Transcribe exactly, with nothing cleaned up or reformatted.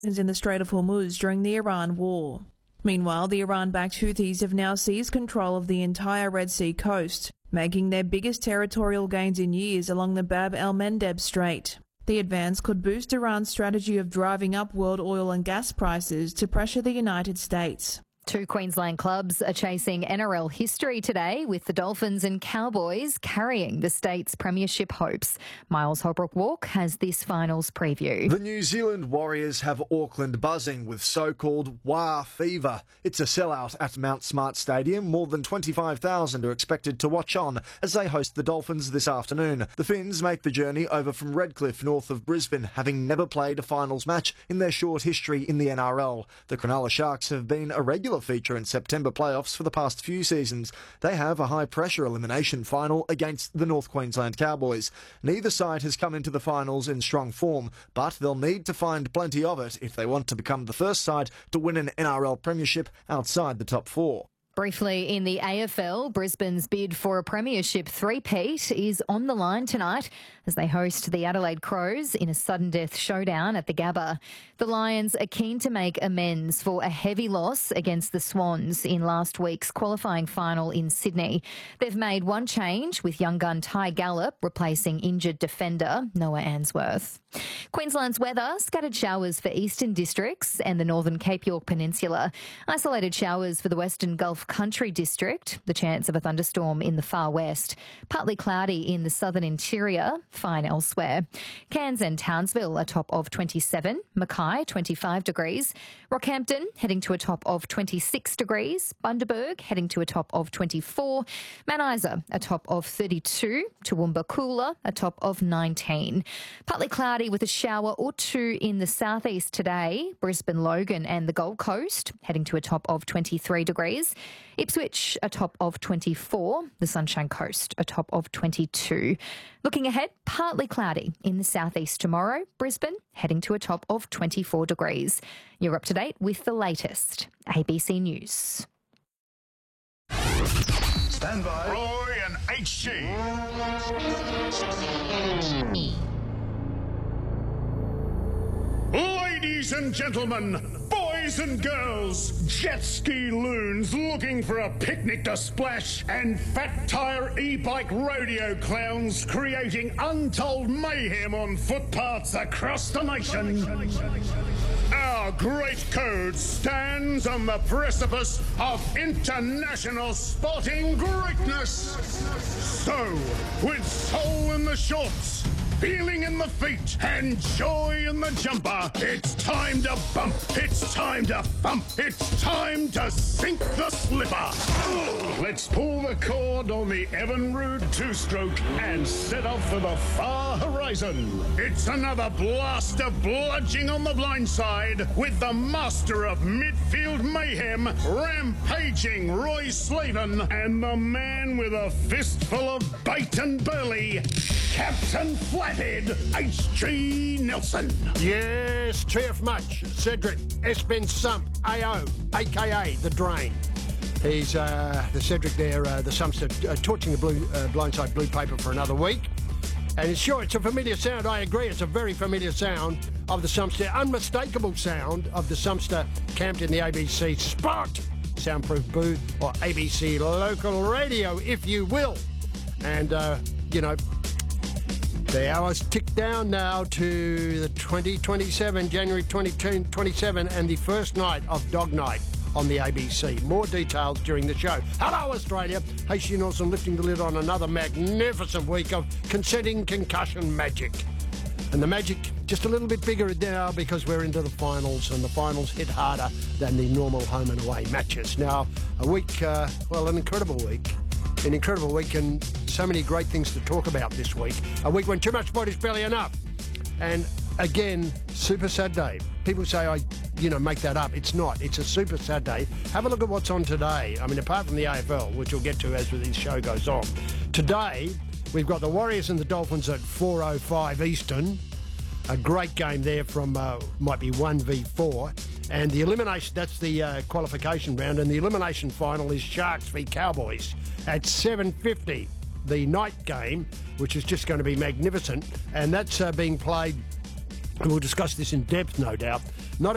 in the Strait of Hormuz during the Iran war. Meanwhile, the Iran-backed Houthis have now seized control of the entire Red Sea coast, making their biggest territorial gains in years along the Bab el-Mandeb Strait. The advance could boost Iran's strategy of driving up world oil and gas prices to pressure the United States. Two Queensland clubs are chasing N R L history today, with the Dolphins and Cowboys carrying the state's premiership hopes. Miles Holbrook-Walk has this finals preview. The New Zealand Warriors have Auckland buzzing with so-called Wah fever. It's a sellout at Mount Smart Stadium. More than twenty-five thousand are expected to watch on as they host the Dolphins this afternoon. The Finns make the journey over from Redcliffe, north of Brisbane, having never played a finals match in their short history in the N R L. The Cronulla Sharks have been a regular feature in September playoffs for the past few seasons. They have a high-pressure elimination final against the North Queensland Cowboys. Neither side has come into the finals in strong form, but they'll need to find plenty of it if they want to become the first side to win an N R L premiership outside the top four. Briefly, in the A F L, Brisbane's bid for a premiership three-peat is on the line tonight as they host the Adelaide Crows in a sudden death showdown at the Gabba. The Lions are keen to make amends for a heavy loss against the Swans in last week's qualifying final in Sydney. They've made one change, with young gun Ty Gallop replacing injured defender Noah Answorth. Queensland's weather: scattered showers for eastern districts and the northern Cape York Peninsula. Isolated showers for the western Gulf Country district. The chance of a thunderstorm in the far west. Partly cloudy in the southern interior. Fine elsewhere. Cairns and Townsville a top of twenty-seven. Mackay twenty-five degrees. Rockhampton heading to a top of twenty-six degrees. Bundaberg heading to a top of twenty-four. Mount Isa a top of thirty-two. Toowoomba cooler a top of nineteen. Partly cloudy with a shower or two in the southeast today. Brisbane, Logan and the Gold Coast heading to a top of twenty-three degrees. Ipswich a top of twenty-four. The Sunshine Coast a top of twenty-two. Looking ahead, partly cloudy in the southeast tomorrow. Brisbane heading to a top of twenty-four degrees. You're up to date with the latest. A B C News. Stand by. Roy and H G. Ladies and gentlemen, boys and girls, jet ski loons looking for a picnic to splash, and fat tire e-bike rodeo clowns creating untold mayhem on footpaths across the nation. Our great code stands on the precipice of international sporting greatness. So, with soul in the shorts, feeling in the feet, and joy in the jumper, it's time to bump, it's time to thump, it's time to sink the slipper. Let's pull the cord on the Evinrude two-stroke and set off for the far horizon. It's another blast of bludging on the blind side with the master of midfield mayhem, rampaging Roy Slaven, and the man with a fistful of bait and burley, Captain Flathead H G Nelson. Yes, cheerf much. Cedric Espen Sump, A O, a k a. The Drain. He's uh, the Cedric there, uh, the Sumpster, uh, torching the blue, uh, blindside blue paper for another week. And it's sure, it's a familiar sound, I agree, it's a very familiar sound of the Sumpster, unmistakable sound of the Sumpster camped in the A B C Spot soundproof booth, or A B C local radio, if you will. And, uh, you know, the hours tick down now to the twenty twenty-seven, January twenty twenty-seven, and the first night of Dog Night on the A B C. More details during the show. Hello, Australia. H G Nelson lifting the lid on another magnificent week of consenting concussion magic. And the magic just a little bit bigger now because we're into the finals, and the finals hit harder than the normal home and away matches. Now, a week, uh, well, an incredible week. An incredible week, and so many great things to talk about this week. A week when too much sport is barely enough. And again, super sad day. People say I, you know, make that up. It's not. It's a super sad day. Have a look at what's on today. I mean, apart from the A F L, which we'll get to as this show goes on. Today, we've got the Warriors and the Dolphins at four oh five Eastern. A great game there from, uh, might be one v four. And the elimination, that's the uh, qualification round, and the elimination final is Sharks v Cowboys at seven fifty, the night game, which is just going to be magnificent. And that's uh, being played, and we'll discuss this in depth, no doubt, not